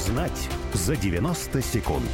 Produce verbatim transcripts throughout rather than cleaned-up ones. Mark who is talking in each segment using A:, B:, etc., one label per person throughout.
A: Узнать за девяносто секунд.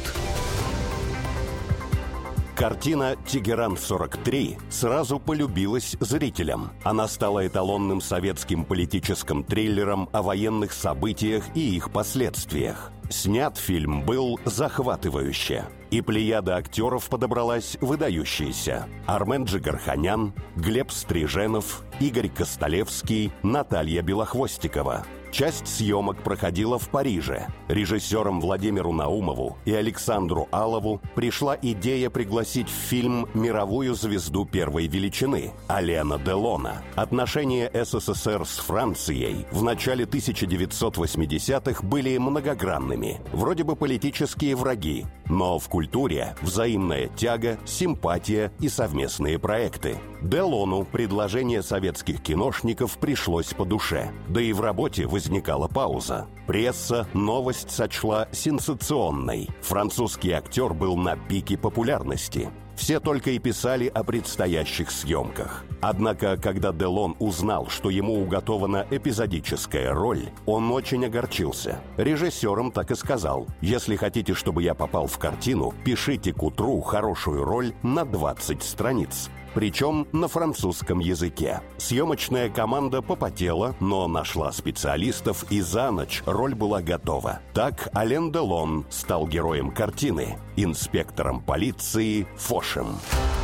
B: Картина «Тегеран-сорок три» сразу полюбилась зрителям. Она стала эталонным советским политическим триллером о военных событиях и их последствиях. Снят фильм был захватывающе. И плеяда актеров подобралась выдающаяся. Армен Джигарханян, Глеб Стриженов, Игорь Костолевский, Наталья Белохвостикова. Часть съемок проходила в Париже. Режиссерам Владимиру Наумову и Александру Алову пришла идея пригласить в фильм мировую звезду первой величины – Алена Делона. Отношения СССР с Францией в начале тысяча девятьсот восьмидесятых были многогранными. Вроде бы политические враги, но в культуре взаимная тяга, симпатия и совместные проекты. Делону предложение советских киношников пришлось по душе. Да и в работе возникала пауза. Пресса новость сочла сенсационной. Французский актер был на пике популярности. Все только и писали о предстоящих съемках. Однако, когда Делон узнал, что ему уготована эпизодическая роль, он очень огорчился. Режиссерам так и сказал: «Если хотите, чтобы я попал в картину, пишите к утру хорошую роль на двадцать страниц». Причем на французском языке. Съемочная команда попотела, но нашла специалистов, и за ночь роль была готова. Так Ален Делон стал героем картины, инспектором полиции Фошем.